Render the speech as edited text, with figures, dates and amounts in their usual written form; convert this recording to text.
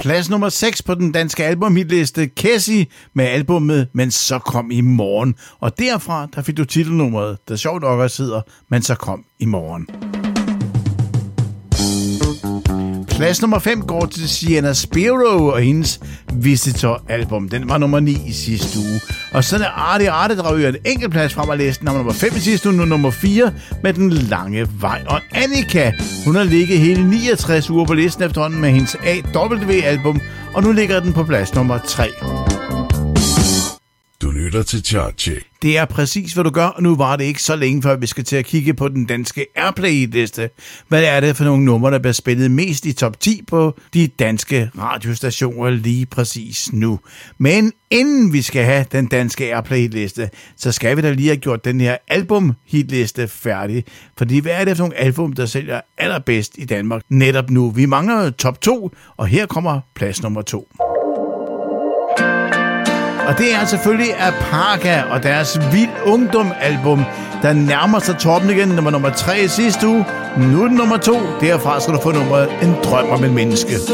Plads nummer 6 på den danske albumhitliste, Kessie med albumet Men så kom i morgen. Og derfra, der fik du titelnummeret, der sjovt nok også hedder Men så kom i morgen. Plads nummer 5 går til Sienna Spiro og hendes Visitor-album. Den var nummer 9 i sidste uge. Og så er Arte, der ryger en enkelt plads frem af listen. Han var nummer 5 i sidste uge, nu nummer 4 med Den lange vej. Og Annika, hun har ligget hele 69 uger på listen efterhånden med hendes AW-album, og nu ligger den på plads nummer 3. Du lytter til Chartcheck. Det er præcis, hvad du gør, og nu var det ikke så længe, før vi skal til at kigge på den danske Airplay-liste. Hvad er det for nogle numre, der bliver spillet mest i top 10 på de danske radiostationer lige præcis nu? Men inden vi skal have den danske Airplay-liste, så skal vi da lige have gjort den her album-hitliste færdig. Fordi hvad er det for nogle album, der sælger allerbedst i Danmark netop nu? Vi mangler top 2, og her kommer plads nummer 2. Og det er selvfølgelig Apaka og deres Vild Ungdom-album, der nærmer sig toppen igen. Nummer 3 i sidste uge. Nu er den nummer 2. Derfra skal du få nummeret En drøm om et menneske.